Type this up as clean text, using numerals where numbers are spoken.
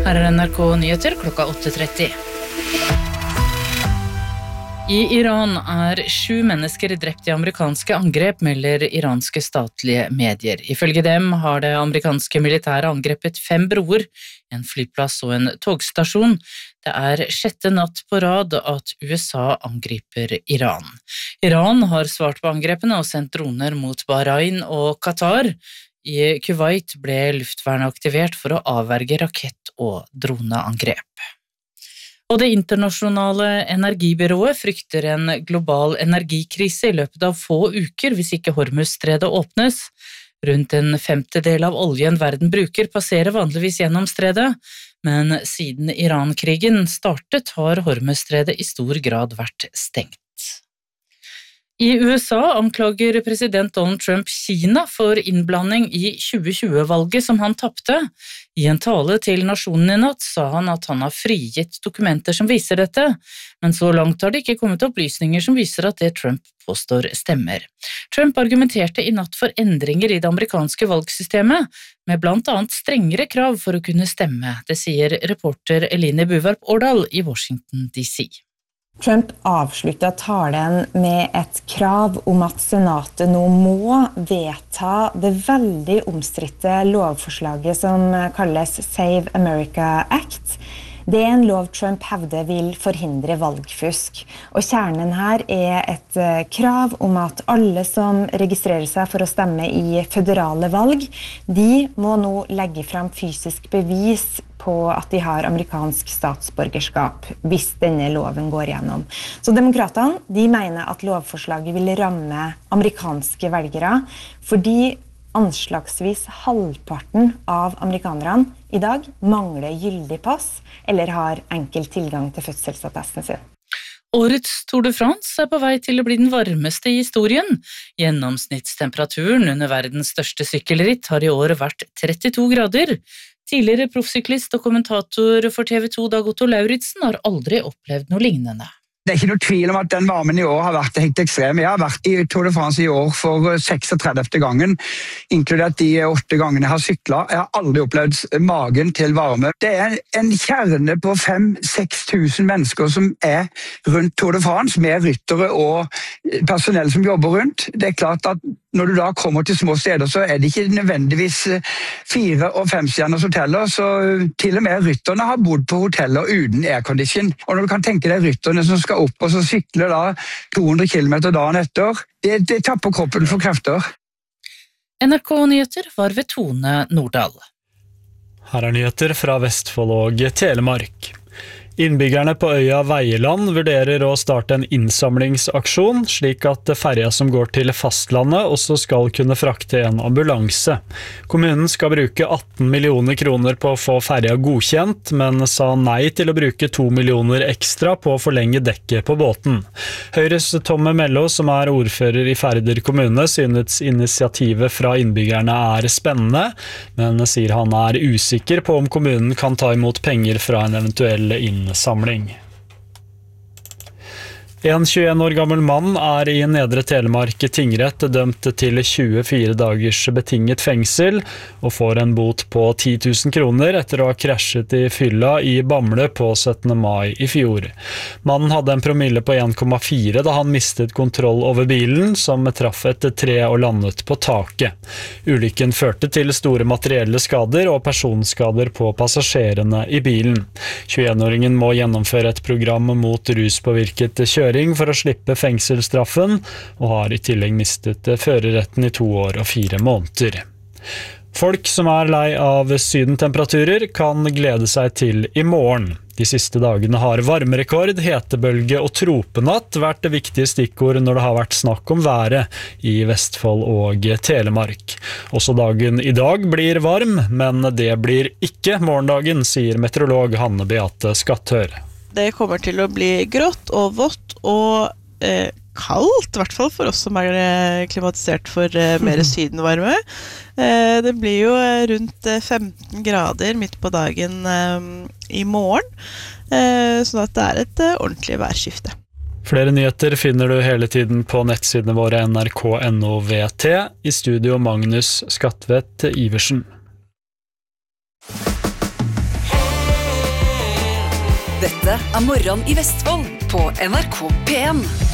Her NRK Nyheter klokka 8:30. I Iran 7 mennesker drept i amerikanske angrep, melder iranske statlige medier. Ifølge dem har det amerikanske militæret angrepet 5 broer, en flyplass og en togstasjon. Det 6. natt på rad at USA angriper Iran. Iran har svart på angrepene og sendt droner mot Bahrain og Qatar. I Kuwait ble luftvernet aktivert for å avverge rakett- og droneangrep. Og det internasjonale energibyrået frykter en global energikrise i løpet av få uker hvis ikke Hormuzstredet åpnes. Rundt en 1/5 av oljen verden bruker passerer vanligvis gjennom stredet, men siden Iran-krigen startet har Hormuzstredet i stor grad vært stengt. I USA anklager president Donald Trump Kina for innblanding i 2020-valget som han tappte. I en tale til nasjonen i natt sa han at han har frigitt dokumenter som viser dette, men så langt har det ikke kommet opplysninger som viser at det Trump påstår stemmer. Trump argumenterte i natt for endringer i det amerikanske valgsystemet, med blant annet strengere krav for å kunne stemme, det sier reporter Eline Buvarp Årdal i Washington DC. Trump avsluttet talen med et krav om at senatet nå må vedta det veldig omstridte lovforslaget som kalles Save America Act. Det en lov Trump hevder vil forhindre valgfusk, og kjernen her et krav om at alle som registrerer seg for å stemme i føderale valg, de må nå legge frem fysisk bevis på at de har amerikansk statsborgerskap, hvis denne loven går gjennom. Så demokratene, de mener at lovforslaget vil ramme amerikanske velgere, fordi anslagsvis halvparten av amerikanerne i dag mangler gyldig pass eller har enkel tilgang til fødselsattesten sin. Årets Tour de France på vei til å bli den varmeste i historien. Gjennomsnittstemperaturen under verdens største sykkelritt har i år vært 32 grader. Tidligere proffsyklist og kommentator for TV 2 Dag Otto Lauritsen har aldri opplevd noe lignende. Det ikke noe tvil om at den varmen i år har vært helt ekstrem. Jeg har vært i Tour de France i år for 36. gangen, inkludert de 8 gangene jeg har syklet. Jeg har aldri opplevd magen til varme. Det en kjerne på 5-6 tusen mennesker som rundt Tour de France, med ryttere og personell som jobber rundt. Det klart at når du da kommer til små steder, så det ikke nødvendigvis 4- og 5-stjerners hoteller, så til og med rytterne har bodd på hoteller uten aircondition. Og når du kan tenke deg rytterne som skal opp og så sykler da 200 kilometer dagen etter, det tapper kroppen for krefter. NRK Nyheter var ved Tone Nordahl. Her nyheter fra Vestfold og Telemark. Innbyggerne på øya Veieland vurderer å starte en innsamlingsaksjon, slik at ferja som går til fastlandet også skal kunne frakte en ambulanse. Kommunen skal bruke 18 millioner kroner på å få ferja godkjent, men sa nei til å bruke 2 millioner ekstra på å forlenge dekket på båten. Høyres Tomme Mello, som ordfører i Færder kommune, synes initiativet fra innbyggerne spennende, men sier han usikker på om kommunen kan ta imot penger fra en eventuell innsamling. En 21 år gammel mann i Nedre Telemark tingrett dømt til 24 dagers betinget fengsel og får en bot på 10 000 kroner etter å ha krasjet i fylla i Bamble på 17. mai i fjor. Mannen hadde en promille på 1,4 da han mistet kontroll over bilen, som traff et tre og landet på taket. Ulykken førte til store materielle skader og personskader på passasjerene i bilen. 21-åringen må gjennomføre et program mot ruspåvirket kjøring for å slippe fengselsstraffen, og har i tillegg mistet førerretten i 2 år og 4 måneder. Folk som lei av sydentemperaturer kan glede seg til i morgen. De siste dagene har varmerekord, hetebølge og tropenatt vært viktige stikkord når det har vært snakk om været i Vestfold og Telemark. Også dagen i dag blir varm, men det blir ikke morgendagen, sier meteorolog Hanne Beate Skattør. Det kommer til å bli grått og vått og kaldt, i hvert fall for oss som klimatisert for mer sydenvarme. Det blir jo rundt 15 grader midt på dagen i morgen, sånn at det et ordentlig værskifte. Flere nyheter finner du hele tiden på nettsidene våre nrk.no VT. I studio Magnus Skatvedt Iversen. Dette Morgen i Vestfold på NRK P1.